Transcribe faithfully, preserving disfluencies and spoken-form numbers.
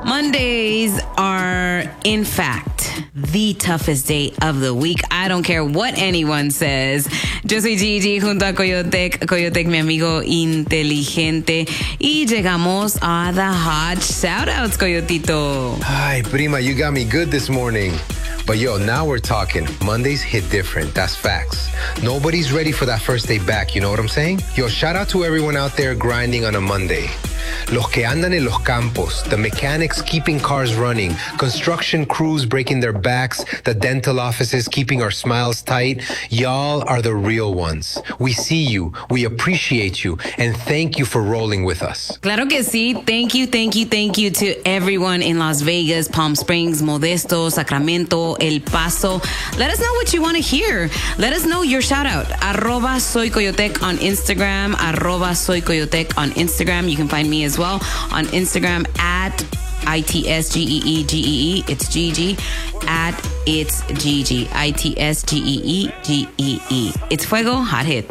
Mondays are, in fact, the toughest day of the week. I don't care what anyone says. Yo soy Gigi junto a Coyotec, Coyotec, mi amigo inteligente. Y llegamos a the hot shoutouts, Coyotito. Hi, prima, you got me good this morning. But yo, now we're talking. Mondays hit different. That's facts. Nobody's ready for that first day back, you know what I'm saying? Yo, shout out to everyone out there grinding on a Monday. Los que andan en los campos, the mechanics keeping cars running, construction crews breaking their backs, the dental offices keeping our smiles tight. Y'all are the real ones. We see you, we appreciate you, and thank you for rolling with us. Claro que sí. Thank you, thank you, thank you to everyone in Las Vegas, Palm Springs, Modesto, Sacramento, El Paso. Let us know what you want to hear. Let us know your shout out. Arroba Soy Coyotec on Instagram. Arroba Soy Coyotec on Instagram. You can find me as well on Instagram at I T S G E E G E E. It's Gigi. At It's Gigi. I T S G E E G E E. It's Fuego Hot Hit.